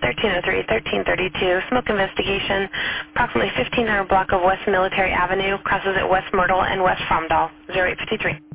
1303, 1332, smoke investigation, approximately 1500 block of West Military Avenue, crosses at West Myrtle and West Fromdahl, 0853.